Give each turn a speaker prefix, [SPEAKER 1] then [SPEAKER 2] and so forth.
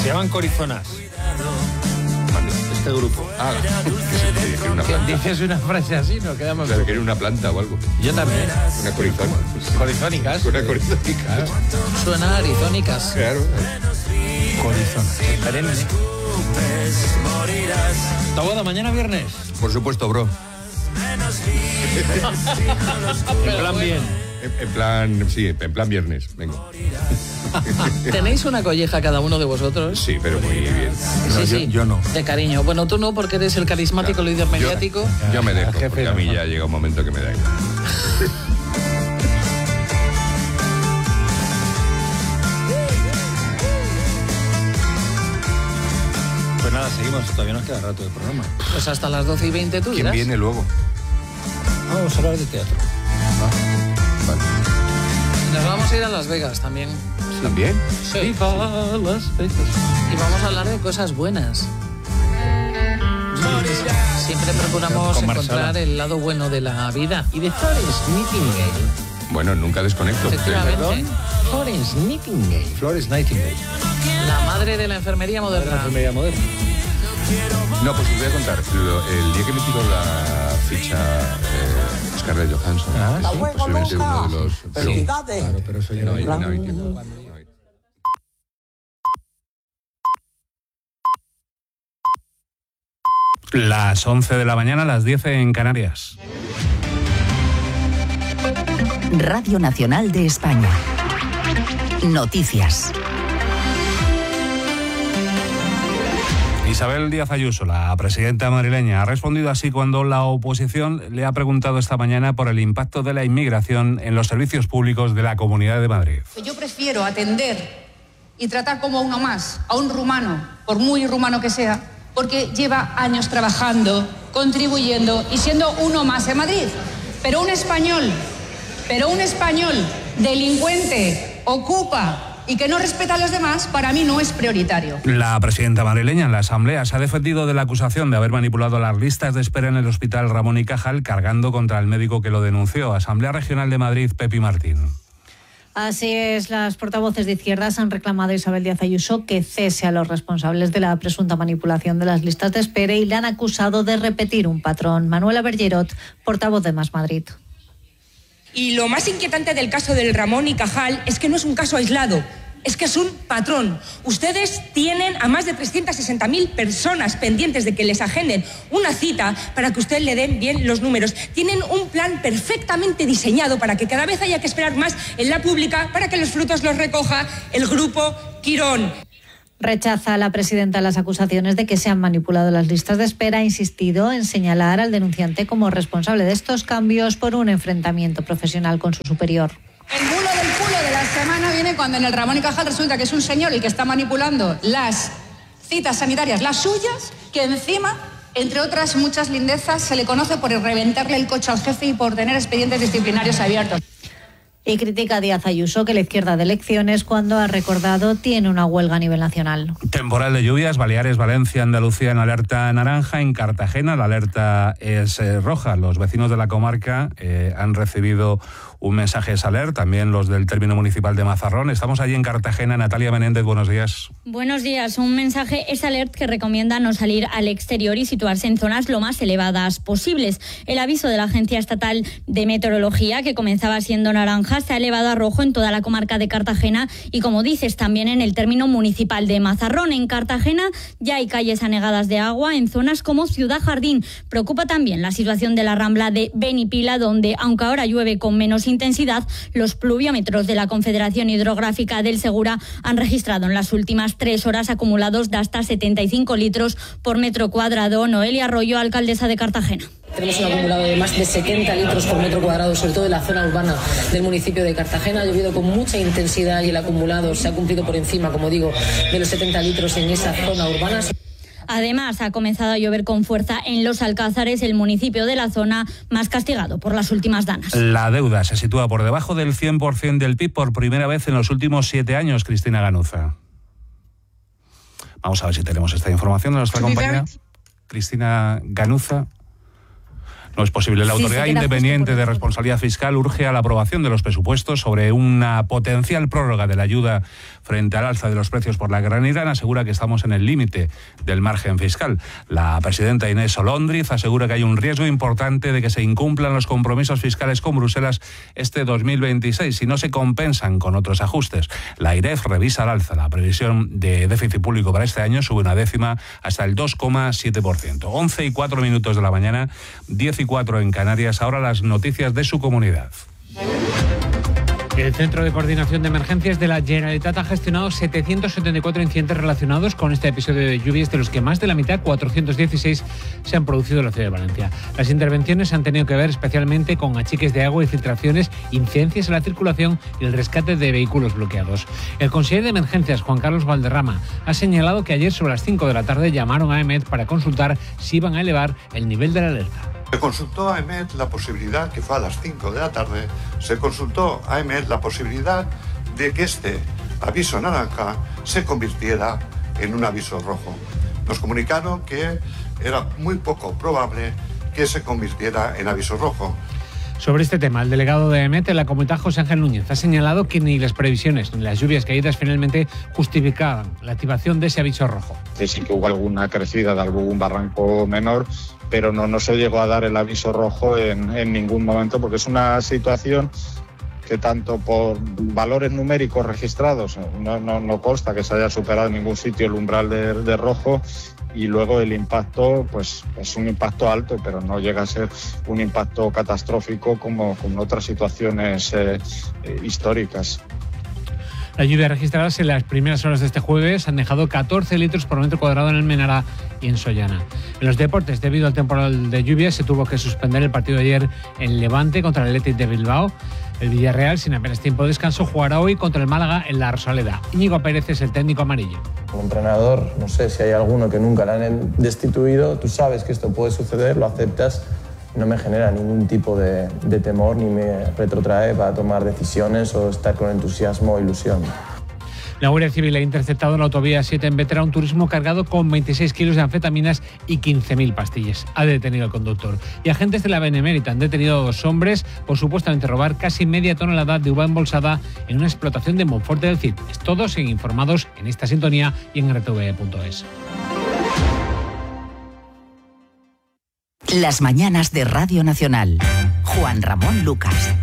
[SPEAKER 1] Se llaman corizonas. Este grupo.
[SPEAKER 2] Dices una frase así, nos quedamos.
[SPEAKER 3] Claro, que era una planta o algo.
[SPEAKER 2] Yo también.
[SPEAKER 3] Una corizona.
[SPEAKER 2] Corizónicas.
[SPEAKER 3] Una corizónica.
[SPEAKER 2] Claro.
[SPEAKER 4] Suena arizónicas.
[SPEAKER 3] Claro.
[SPEAKER 2] Corizonas. Perennes.
[SPEAKER 1] ¿Taboada mañana viernes?
[SPEAKER 3] Por supuesto, bro.
[SPEAKER 1] En plan bien.
[SPEAKER 3] En plan, sí, en plan viernes. Vengo.
[SPEAKER 4] ¿Tenéis una colleja cada uno de vosotros?
[SPEAKER 3] Sí, pero muy bien.
[SPEAKER 4] No, sí.
[SPEAKER 2] Yo no.
[SPEAKER 4] De cariño. Bueno, tú no, porque eres el carismático líder mediático.
[SPEAKER 3] Yo me dejo,
[SPEAKER 2] Jefe,
[SPEAKER 3] porque a mí ya llega un momento que me da igual.
[SPEAKER 1] Pues nada, seguimos. Todavía nos queda rato de programa.
[SPEAKER 4] Pues hasta las 12:20 tú
[SPEAKER 3] ¿Quién
[SPEAKER 4] dirás.
[SPEAKER 3] viene luego?
[SPEAKER 1] Vamos a hablar de teatro.
[SPEAKER 3] Vale.
[SPEAKER 4] Nos vamos a ir a Las Vegas también.
[SPEAKER 3] ¿También?
[SPEAKER 4] Sí.
[SPEAKER 1] Viva Las Vegas.
[SPEAKER 4] Y vamos a hablar de cosas buenas. Siempre procuramos
[SPEAKER 1] Con Marsala.
[SPEAKER 4] encontrar el lado bueno de la vida.
[SPEAKER 1] Y de Florence Nightingale.
[SPEAKER 3] Bueno, nunca desconecto.
[SPEAKER 4] Efectivamente.
[SPEAKER 1] Florence Nightingale. Florence Nightingale.
[SPEAKER 4] La madre de la enfermería
[SPEAKER 1] La
[SPEAKER 4] moderna.
[SPEAKER 1] enfermería moderna.
[SPEAKER 3] No, pues os voy a contar. El día que me tiró la ficha Scarlett Johansson,
[SPEAKER 1] Ah,
[SPEAKER 3] es
[SPEAKER 1] sí.
[SPEAKER 3] posiblemente uno de los...
[SPEAKER 1] Claro, pero eso ya
[SPEAKER 3] No
[SPEAKER 1] no
[SPEAKER 3] hay
[SPEAKER 1] hay.
[SPEAKER 3] no hay tiempo.
[SPEAKER 5] Las 11 de la mañana, las 10 en Canarias.
[SPEAKER 6] Radio Nacional de España. Noticias.
[SPEAKER 5] Isabel Díaz Ayuso, la presidenta madrileña, ha respondido así cuando la oposición le ha preguntado esta mañana por el impacto de la inmigración en los servicios públicos de la Comunidad de Madrid.
[SPEAKER 7] Yo prefiero atender y tratar como a uno más, a un rumano, por muy rumano que sea, porque lleva años trabajando, contribuyendo y siendo uno más en Madrid. Pero un español delincuente, ocupa y que no respeta a los demás, para mí no es prioritario.
[SPEAKER 5] La presidenta madrileña en la Asamblea se ha defendido de la acusación de haber manipulado las listas de espera en el Hospital Ramón y Cajal, cargando contra el médico que lo denunció. Asamblea Regional de Madrid, Pepi Martín.
[SPEAKER 8] Así es, las portavoces de izquierdas han reclamado a Isabel Díaz Ayuso que cese a los responsables de la presunta manipulación de las listas de espera y le han acusado de repetir un patrón. Manuela Bergerot, portavoz de Más Madrid.
[SPEAKER 9] Y lo más inquietante del caso del Ramón y Cajal es que no es un caso aislado, es que es un patrón. Ustedes tienen a más de 360.000 personas pendientes de que les agenden una cita para que usted le den bien los números. Tienen un plan perfectamente diseñado para que cada vez haya que esperar más en la pública para que los frutos los recoja el grupo Quirón.
[SPEAKER 8] Rechaza la presidenta las acusaciones de que se han manipulado las listas de espera. Ha insistido en señalar al denunciante como responsable de estos cambios por un enfrentamiento profesional con su superior.
[SPEAKER 7] El bulo del culo de la semana viene cuando en el Ramón y Cajal resulta que es un señor el que está manipulando las citas sanitarias, las suyas, que encima, entre otras muchas lindezas, se le conoce por reventarle el coche al jefe y por tener expedientes disciplinarios abiertos.
[SPEAKER 8] Y critica a Díaz Ayuso que la izquierda de elecciones, cuando ha recordado, tiene una huelga a nivel nacional.
[SPEAKER 5] Temporal de lluvias, Baleares, Valencia, Andalucía en alerta naranja. En Cartagena la alerta es roja. Los vecinos de la comarca han recibido un mensaje de alert, también los del término municipal de Mazarrón. Estamos allí en Cartagena. Natalia Menéndez, buenos días.
[SPEAKER 10] Buenos días. Un mensaje es alert que recomienda no salir al exterior y situarse en zonas lo más elevadas posibles. El aviso de la Agencia Estatal de Meteorología, que comenzaba siendo naranja, se ha elevado a rojo en toda la comarca de Cartagena y, como dices, también en el término municipal de Mazarrón. En Cartagena ya hay calles anegadas de agua en zonas como Ciudad Jardín. Preocupa también la situación de la Rambla de Benipila, donde, aunque ahora llueve con menos intensidad, los pluviómetros de la Confederación Hidrográfica del Segura han registrado en las últimas 3 horas acumulados de hasta 75 litros por metro cuadrado. Noelia Arroyo, alcaldesa de Cartagena.
[SPEAKER 11] Tenemos un acumulado de más de 70 litros por metro cuadrado, sobre todo en la zona urbana del municipio de Cartagena. Ha llovido con mucha intensidad y el acumulado se ha cumplido por encima, como digo, de los 70 litros en esa zona urbana.
[SPEAKER 10] Además, ha comenzado a llover con fuerza en Los Alcázares, el municipio de la zona más castigado por las últimas danas.
[SPEAKER 5] La deuda se sitúa por debajo del 100% del PIB por primera vez en los últimos 7 años, Cristina Ganuza. Vamos a ver si tenemos esta información de nuestra compañera Cristina Ganuza. no es posible. La Autoridad Independiente de Responsabilidad Fiscal urge a la aprobación de los presupuestos sobre una potencial prórroga de la ayuda frente al alza de los precios por la guerra en Irán. Asegura que estamos en el límite del margen fiscal. La presidenta Inés Olóndriz asegura que hay un riesgo importante de que se incumplan los compromisos fiscales con Bruselas este 2026 si no se compensan con otros ajustes. La AIREF revisa al alza la previsión de déficit público para este año, sube una décima hasta el 2,7%. 11:04 de la mañana, 10:04 en Canarias. Ahora las noticias de su comunidad.
[SPEAKER 12] El Centro de Coordinación de Emergencias de la Generalitat ha gestionado 774 incidentes relacionados con este episodio de lluvias, de los que más de la mitad, 416, se han producido en la ciudad de Valencia. Las intervenciones han tenido que ver especialmente con achiques de agua y filtraciones, incidencias en la circulación y el rescate de vehículos bloqueados. El consejero de Emergencias, Juan Carlos Valderrama, ha señalado que ayer sobre las 5 de la tarde llamaron a EMET para consultar si iban a elevar el nivel de la alerta.
[SPEAKER 13] Se consultó a EMET la posibilidad, que fue a las 5 de la tarde, se consultó a EMET la posibilidad de que este aviso naranja se convirtiera en un aviso rojo. Nos comunicaron que era muy poco probable que se convirtiera en aviso rojo.
[SPEAKER 12] Sobre este tema, el delegado de EMET en la Comunidad, José Ángel Núñez, ha señalado que ni las previsiones ni las lluvias caídas finalmente justificaban la activación de ese aviso rojo.
[SPEAKER 14] Sí que hubo alguna crecida de algún barranco menor, pero no se llegó a dar el aviso rojo en ningún momento, porque es una situación que tanto por valores numéricos registrados no consta que se haya superado en ningún sitio el umbral de rojo, y luego el impacto pues es un impacto alto, pero no llega a ser un impacto catastrófico como en otras situaciones históricas.
[SPEAKER 12] Las lluvias registradas en las primeras horas de este jueves han dejado 14 litros por metro cuadrado en Almenara y en Sollana. En los deportes, debido al temporal de lluvias, se tuvo que suspender el partido de ayer en Levante contra el Athletic de Bilbao. El Villarreal, sin apenas tiempo de descanso, jugará hoy contra el Málaga en la Rosaleda. Íñigo Pérez es el técnico amarillo.
[SPEAKER 15] Como entrenador, no sé si hay alguno que nunca le han destituido, tú sabes que esto puede suceder, lo aceptas. No me genera ningún tipo de temor ni me retrotrae para tomar decisiones o estar con entusiasmo o ilusión.
[SPEAKER 12] La Guardia Civil ha interceptado en la autovía 7 en Bétera un turismo cargado con 26 kilos de anfetaminas y 15.000 pastillas. Ha detenido al conductor. Y agentes de la Benemérita han detenido a 2 hombres por supuestamente robar casi media tonelada de uva embolsada en una explotación de Monforte del Cid. Todos siguen informados en esta sintonía y en rtve.es.
[SPEAKER 6] Las mañanas de Radio Nacional. Juan Ramón Lucas.